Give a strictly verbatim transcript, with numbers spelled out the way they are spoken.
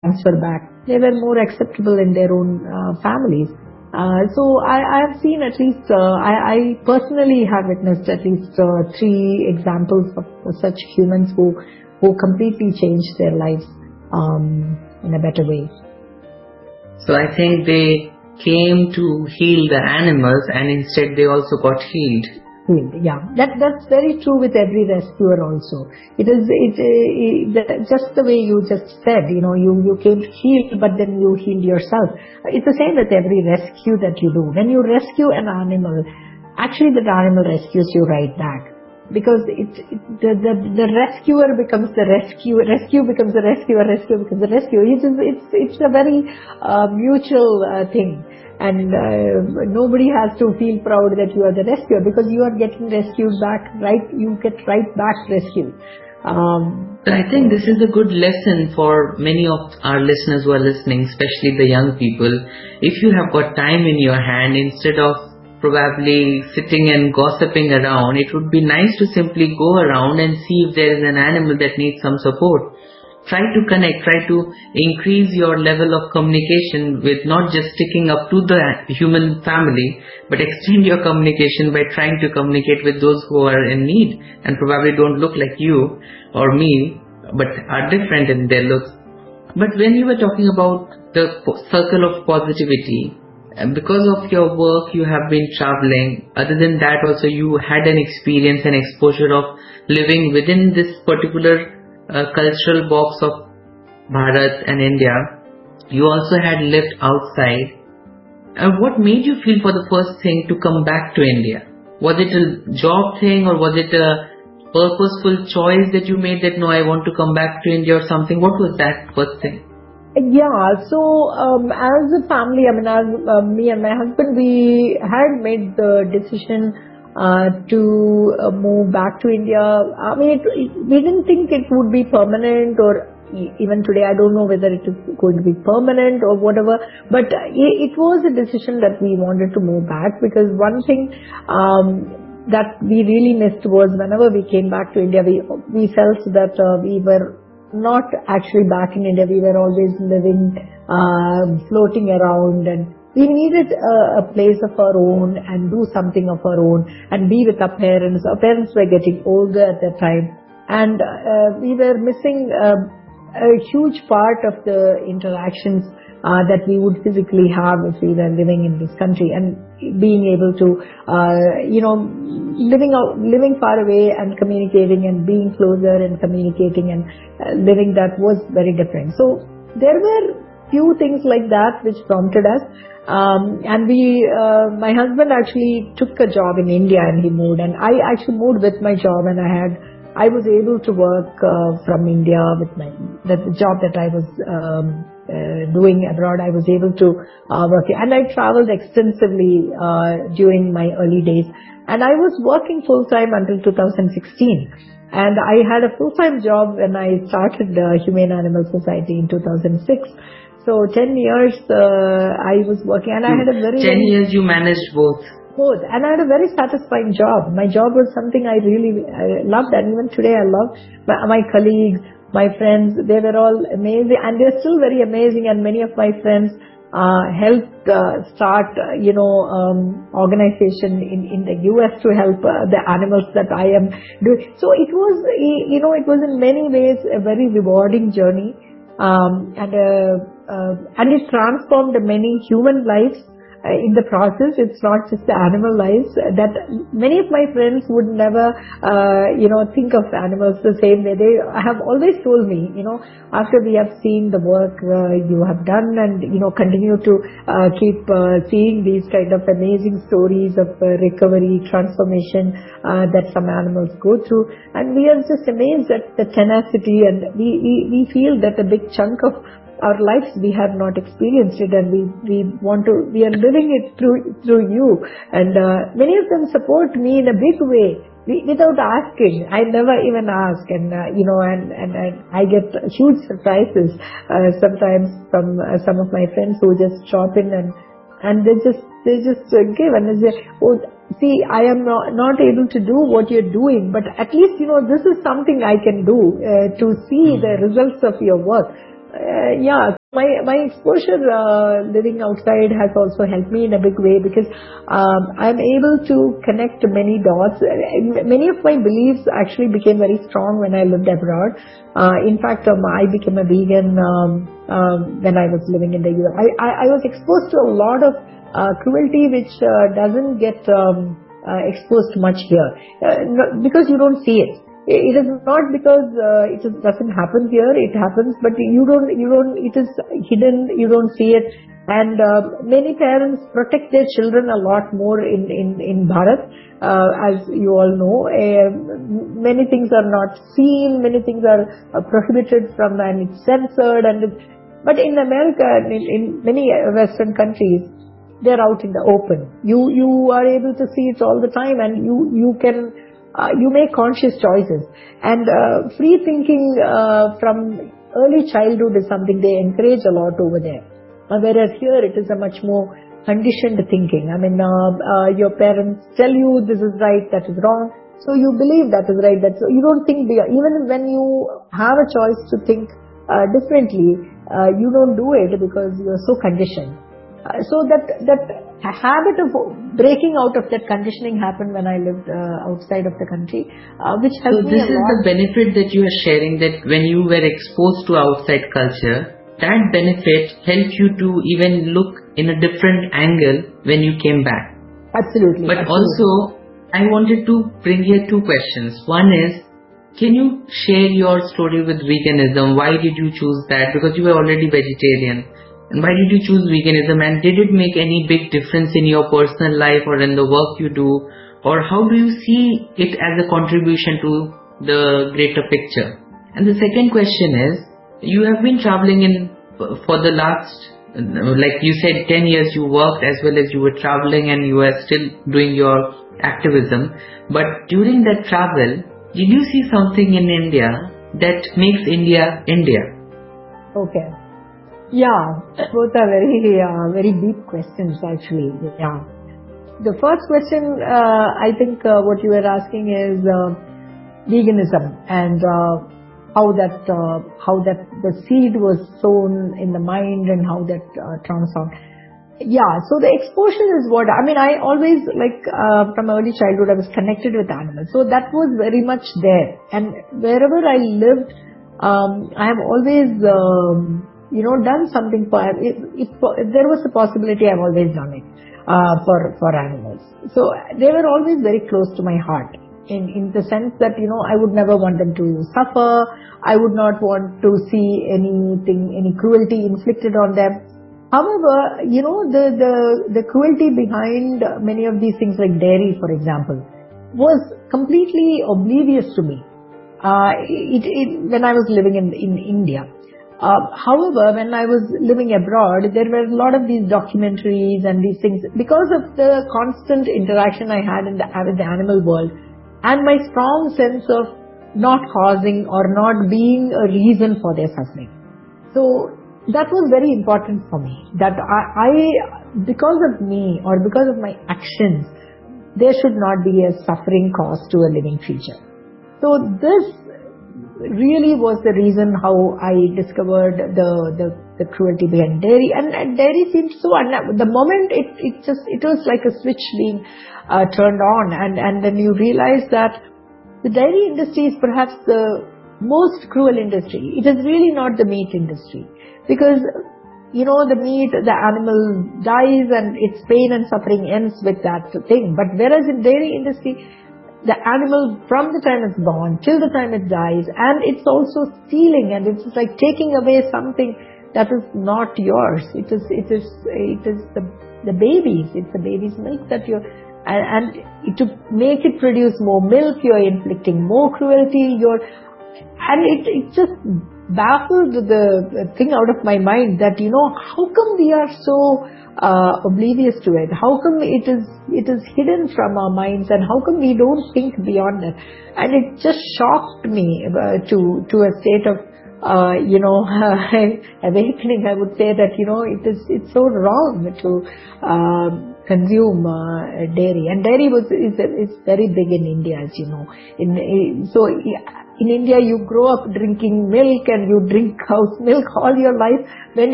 transfer back. They were more acceptable in their own uh, families. Uh, so I, I have seen at least, uh, I, I personally have witnessed at least uh, three examples of such humans who, who completely changed their lives um, in a better way. So I think they came to heal the animals and instead they also got healed. Yeah, that that's very true with every rescuer also. It is it, it, it just the way you just said, you know, you, you came to heal, but then you healed yourself. It's the same with every rescue that you do. When you rescue an animal, actually that animal rescues you right back. Because it, it the, the the rescuer becomes the rescue, rescue becomes the rescuer, rescue becomes the rescue. It is it's it's a very uh, mutual uh, thing. And uh, nobody has to feel proud that you are the rescuer, because you are getting rescued back, right? You get right back rescued. Um, so I think this is a good lesson for many of our listeners who are listening, especially the young people. If you have got time in your hand, instead of probably sitting and gossiping around, it would be nice to simply go around and see if there is an animal that needs some support. Try to connect, try to increase your level of communication with not just sticking up to the human family, but extend your communication by trying to communicate with those who are in need and probably don't look like you or me, but are different in their looks. But when you were talking about the circle of positivity, because of your work you have been traveling, other than that also you had an experience and exposure of living within this particular Uh, cultural box of Bharat and India. You also had lived outside. Uh, what made you feel for the first thing to come back to India? Was it a job thing, or was it a purposeful choice that you made that no, I want to come back to India or something? What was that first thing? Yeah, so um, as a family, I mean, as uh, me and my husband, we had made the decision Uh, to uh, move back to India. I mean, it, it, we didn't think it would be permanent, or even today I don't know whether it is going to be permanent or whatever, but it, it was a decision that we wanted to move back, because one thing um, that we really missed was whenever we came back to India, we, we felt that uh, we were not actually back in India. We were always living, uh, floating around, and we needed a, a place of our own and do something of our own and be with our parents. Our parents were getting older at that time, and uh, we were missing uh, a huge part of the interactions uh, that we would physically have if we were living in this country, and being able to, uh, you know, living out, living far away and communicating and being closer and communicating and uh, living, that was very different. So there were few things like that which prompted us. Um, and we, uh, my husband actually took a job in India and he moved, and I actually moved with my job, and I had, I was able to work uh, from India with my, the job that I was um, uh, doing abroad. I was able to uh, work, and I traveled extensively uh, during my early days, and I was working full time until two thousand sixteen. And I had a full time job when I started the Humane Animal Society in two thousand six. So ten years uh, I was working, and I had a very... ten years you managed both. Both. And I had a very satisfying job. My job was something I really I loved, and even today I love. My, my colleagues, my friends, they were all amazing, and they're still very amazing, and many of my friends uh, helped uh, start, uh, you know, um, organization in, in the U S to help uh, the animals that I am doing. So it was, you know, it was in many ways a very rewarding journey. Um, and uh, uh, and it transformed many human lives uh, in the process. It's not just the animal lives. Uh, that many of my friends would never, uh, you know, think of animals the same way. They have always told me, you know, after we have seen the work uh, you have done, and you know, continue to uh, keep uh, seeing these kind of amazing stories of uh, recovery, transformation uh, that some animals go through, and we are just amazed at the tenacity, and we we, we feel that a big chunk of our lives we have not experienced it, and we we want to, we are living it through through you, and uh, many of them support me in a big way without asking. I never even ask, and uh, you know, and, and and I get huge surprises uh, sometimes from uh, some of my friends who just drop in, and and they just they just uh, give, and they say, oh, see, I am not, not able to do what you're doing, but at least, you know, this is something I can do uh, to see the results of your work. Uh, yeah. My my exposure uh, living outside has also helped me in a big way, because um, I'm able to connect many dots. Uh, Many of my beliefs actually became very strong when I lived abroad. Uh, in fact, um, I became a vegan um, um, when I was living in the U S. I, I, I was exposed to a lot of uh, cruelty which uh, doesn't get um, uh, exposed much here, uh, no, because you don't see it. It is not because uh, it is, doesn't happen here. It happens, but you don't. You don't. It is hidden. You don't see it. And uh, many parents protect their children a lot more in in in Bharat, uh, as you all know. Uh, many things are not seen. Many things are uh, prohibited from, and it's censored. And it's, but in America, in, in many Western countries, they're out in the open. You you are able to see it all the time, and you you can. Uh, you make conscious choices, and uh, free thinking uh, from early childhood is something they encourage a lot over there. Uh, whereas here it is a much more conditioned thinking. I mean, uh, uh, your parents tell you this is right, that is wrong, so you believe that is right. That so you don't think beyond. Even when you have a choice to think uh, differently, uh, you don't do it because you are so conditioned. Uh, so that that habit of breaking out of that conditioning happened when I lived uh, outside of the country, uh, which helped so me a lot. So this is the benefit that you are sharing, that when you were exposed to outside culture, that benefit helped you to even look in a different angle when you came back. Absolutely. But absolutely. also, I wanted to bring here two questions. One is, can you share your story with veganism? Why did you choose that? Because you were already vegetarian. And why did you choose veganism, and did it make any big difference in your personal life or in the work you do, or how do you see it as a contribution to the greater picture? And the second question is, you have been traveling in for the last, like you said, ten years you worked as well as you were traveling, and you were still doing your activism. But during that travel, did you see something in India that makes India India? Okay. Yeah, both are very, uh, very deep questions actually. Yeah. The first question, uh, I think uh, what you were asking is uh, veganism, and uh, how that, uh, how that the seed was sown in the mind, and how that uh, transformed. Yeah, so the exposure is what, I mean, I always, like, uh, from early childhood, I was connected with animals. So that was very much there. And wherever I lived, um, I have always, um, you know, done something for, if, if, if there was a possibility, I've always done it, uh, for, for animals. So they were always very close to my heart, in, in the sense that, you know, I would never want them to suffer. I would not want to see anything, any cruelty inflicted on them. However, you know, the, the, the cruelty behind many of these things, like dairy, for example, was completely oblivious to me, uh, it, it, when I was living in, in India. Uh, however, when I was living abroad, there were a lot of these documentaries and these things, because of the constant interaction I had in the, with the animal world, and my strong sense of not causing or not being a reason for their suffering. So that was very important for me, that I, I, because of me or because of my actions, there should not be a suffering caused to a living creature. So this really was the reason how I discovered the, the, the cruelty behind dairy. And, and dairy seemed so, un- the moment it, it just, it was like a switch being uh, turned on, and, and then you realize that the dairy industry is perhaps the most cruel industry. It is really not the meat industry, because, you know, the meat, the animal dies and its pain and suffering ends with that thing. But whereas in dairy industry, the animal, from the time it's born till the time it dies, and it's also stealing, and it's like taking away something that is not yours. It is, it is, it is the, the babies, it's the baby's milk that you're, and, and to make it produce more milk, you're inflicting more cruelty, you're, and it, it just baffled the thing out of my mind that, you know, how come we are so uh, oblivious to it? How come it is it is hidden from our minds, and how come we don't think beyond that? And it just shocked me uh, to to a state of uh, you know awakening. I would say that, you know, it is it's so wrong to uh, consume uh, dairy, and dairy was is is very big in India, as you know. In, in so. In India, you grow up drinking milk, and you drink cow's milk all your life. When